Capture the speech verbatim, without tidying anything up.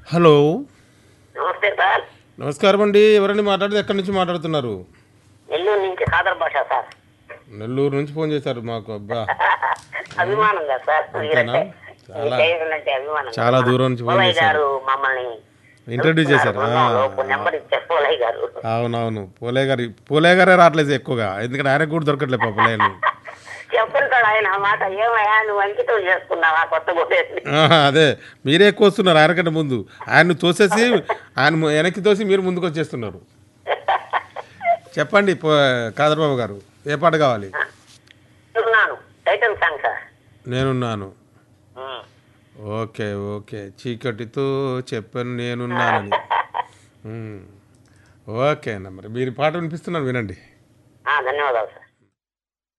Hello, నమస్తే sir. నమస్కారం అండి. ఎవరండి మాట్లాడేది? ఎక్కడి నుంచి మాట్లాడుతున్నారు? నెల్లూరు నుంచి ఖాదర్ భాష సార్. నెల్లూరు నుంచి ఫోన్ చేశారు మాకు. అబ్బా, అభిమానంగా సార్. అంతేనా? చాలా మీరంటే అభిమానం. చాలా దూరం నుంచి ఫోన్ పోలయ్య చేశారు, గారు మమ్మల్ని ఇంట్రడ్యూస్ చేశారు. నెంబర్ ఇచ్చారు పోలయ్య గారు. అవునవును, పోలే గారి పోలే గారే రావట్లేదు ఎక్కువగా, ఎందుకంటే ఆయనకు కూడా దొరకట్లేదు పాప పోలేను. చెప్పుంటాడు ఆయన ఆ మాట. ఏమయ్యా నువ్వు అంకితం చేసుకున్నావా కొత్త పోలేదు? అదే, మీరే ఎక్కువ వస్తున్నారు ఆయన కంటే ముందు. ఆయన్ని తోసేసి ఆయన ము- వెనక్కి తోసి మీరు ముందుకు వచ్చేస్తున్నారు. చెప్పండి కాదర్బాబు గారు, ఏ పాట కావాలి? ఉన్నాను టైటల్ సాంగ్ సార్. నేనున్నాను. ఉమ్. ఓకే ఓకే, చీకటితో చెప్పాను నేనున్నానని. ఉమ్. ఓకే అన్న, మరి మీరు పాట వినిపిస్తున్నారు, వినండి. ఆ, ధన్యవాదాలు సార్.